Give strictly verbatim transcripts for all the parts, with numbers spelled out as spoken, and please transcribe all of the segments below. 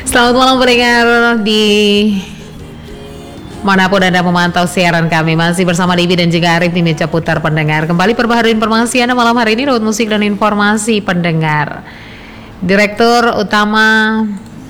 Selamat malam pendengar di manapun Anda memantau siaran kami. Masih bersama Devi dan juga Arif di meja putar pendengar. Kembali perbaharui informasi Anda malam hari ini lewat musik dan informasi pendengar. Direktur Utama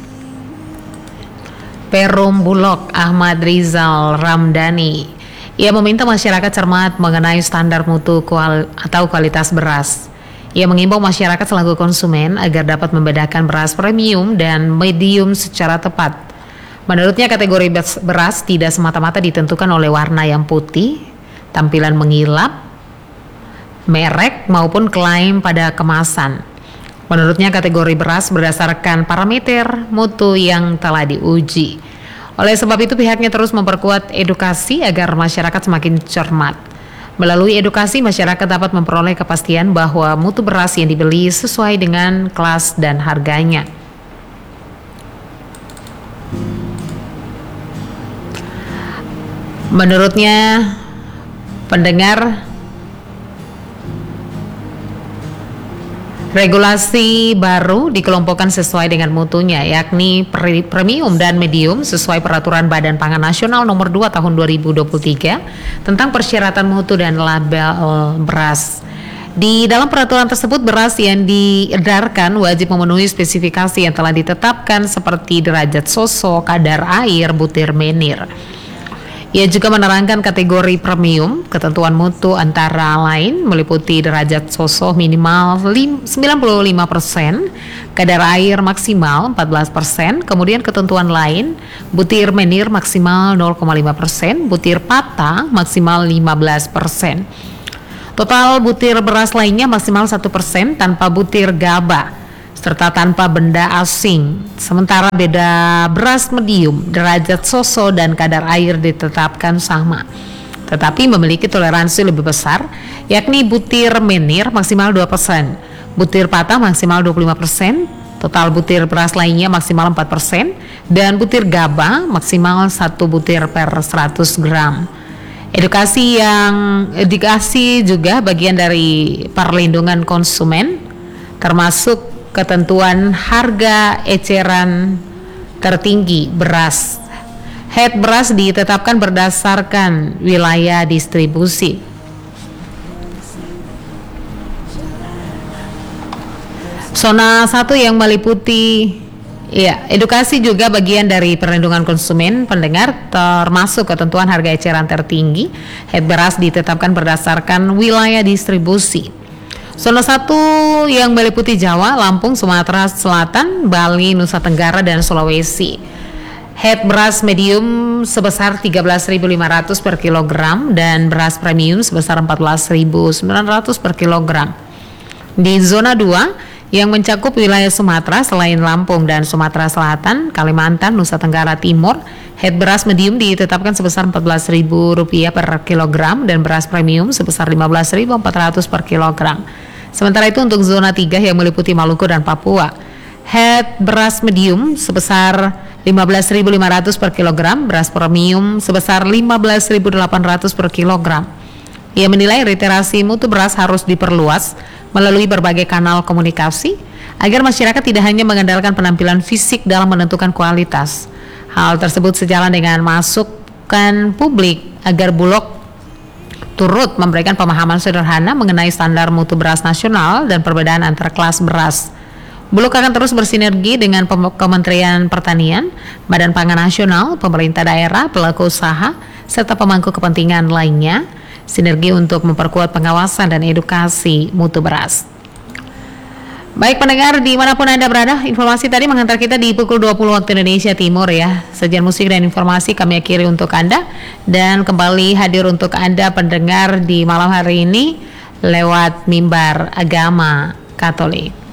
Perum Bulog Ahmad Rizal Ramdhani, ia meminta masyarakat cermat mengenai standar mutu kual atau kualitas beras. Ia mengimbau masyarakat selaku konsumen agar dapat membedakan beras premium dan medium secara tepat. Menurutnya kategori beras tidak semata-mata ditentukan oleh warna yang putih, tampilan mengilap, merek maupun klaim pada kemasan. Menurutnya kategori beras berdasarkan parameter mutu yang telah diuji. Oleh sebab itu pihaknya terus memperkuat edukasi agar masyarakat semakin cermat. Melalui edukasi, masyarakat dapat memperoleh kepastian bahwa mutu beras yang dibeli sesuai dengan kelas dan harganya. Menurutnya, pendengar, regulasi baru dikelompokkan sesuai dengan mutunya, yakni premium dan medium sesuai peraturan Badan Pangan Nasional nomor dua tahun dua ribu dua puluh tiga tentang persyaratan mutu dan label beras. Di dalam peraturan tersebut, beras yang diedarkan wajib memenuhi spesifikasi yang telah ditetapkan seperti derajat soso, kadar air, butir menir. Ia juga menerangkan kategori premium, ketentuan mutu antara lain meliputi derajat soso minimal sembilan puluh lima persen, kadar air maksimal empat belas persen, kemudian ketentuan lain, butir menir maksimal nol koma lima persen, butir pata maksimal lima belas persen. Total butir beras lainnya maksimal satu persen tanpa butir gaba serta tanpa benda asing. Sementara beda beras medium, derajat soso dan kadar air ditetapkan sama, tetapi memiliki toleransi lebih besar, yakni butir menir maksimal dua persen, butir patah maksimal dua puluh lima persen, total butir beras lainnya maksimal empat persen, dan butir gaba maksimal satu butir per seratus gram. Edukasi yang edukasi juga bagian dari perlindungan konsumen, termasuk ketentuan harga eceran tertinggi beras. Head beras ditetapkan berdasarkan wilayah distribusi. Zona satu yang meliputi ya, edukasi juga bagian dari perlindungan konsumen pendengar, termasuk ketentuan harga eceran tertinggi. Head beras ditetapkan berdasarkan wilayah distribusi. Zona satu yang meliputi Jawa, Lampung, Sumatera Selatan, Bali, Nusa Tenggara, dan Sulawesi. Head beras medium sebesar tiga belas ribu lima ratus per kilogram dan beras premium sebesar empat belas ribu sembilan ratus per kilogram. Di zona dua yang mencakup wilayah Sumatera selain Lampung dan Sumatera Selatan, Kalimantan, Nusa Tenggara Timur, head beras medium ditetapkan sebesar empat belas ribu rupiah per kilogram dan beras premium sebesar lima belas ribu empat ratus per kilogram. Sementara itu untuk zona tiga yang meliputi Maluku dan Papua, head beras medium sebesar lima belas ribu lima ratus per kilogram, beras premium sebesar lima belas ribu delapan ratus per kilogram. Ia menilai literasi mutu beras harus diperluas melalui berbagai kanal komunikasi agar masyarakat tidak hanya mengandalkan penampilan fisik dalam menentukan kualitas. Hal tersebut sejalan dengan masukan publik agar Bulog turut memberikan pemahaman sederhana mengenai standar mutu beras nasional dan perbedaan antar kelas beras. Bulog akan terus bersinergi dengan Kementerian Pertanian, Badan Pangan Nasional, pemerintah daerah, pelaku usaha, serta pemangku kepentingan lainnya, sinergi untuk memperkuat pengawasan dan edukasi mutu beras. Baik pendengar dimanapun Anda berada, informasi tadi mengantar kita di pukul dua puluh waktu Indonesia Timur ya. Sajian musik dan informasi kami akhiri untuk Anda dan kembali hadir untuk Anda pendengar di malam hari ini lewat mimbar agama Katolik.